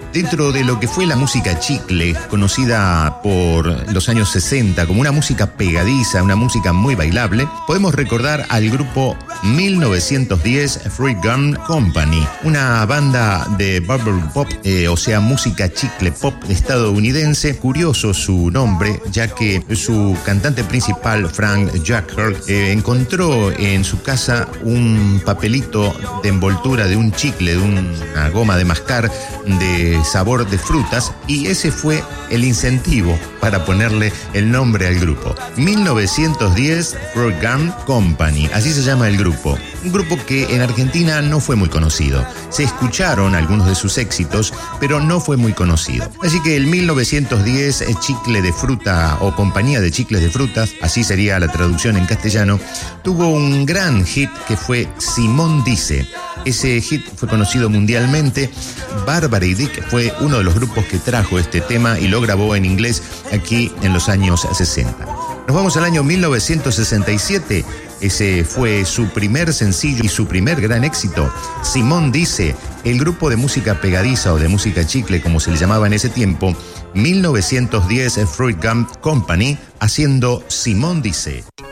Dentro de lo que fue la música chicle, conocida por los años 60 como una música pegadiza, una música muy bailable, podemos recordar al grupo 1910 Fruit Gum Company, una banda de bubble pop, o sea, música chicle pop estadounidense. Curioso su nombre, ya que su cantante principal, Frank Jacker, encontró en su casa un papelito de envoltura de un chicle, de una goma de mascar de sabor de frutas, y ese fue el incentivo para ponerle el nombre al grupo. 1910 Fruit Gum Company, así se llama el grupo. Un grupo que en Argentina no fue muy conocido. Se escucharon algunos de sus éxitos, pero no fue muy conocido. Así que el 1910 Chicle de Fruta o Compañía de Chicles de Frutas, así sería la traducción en castellano, tuvo un gran hit que fue Simón Dice. Ese hit fue conocido mundialmente. Bárbara y Dick fue uno de los grupos que trajo este tema y lo grabó en inglés aquí en los años 60. Nos vamos al año 1967. Ese fue su primer sencillo y su primer gran éxito. Simón Dice, el grupo de música pegadiza o de música chicle, como se le llamaba en ese tiempo, 1910 Fruit Gum Company, haciendo Simón Dice.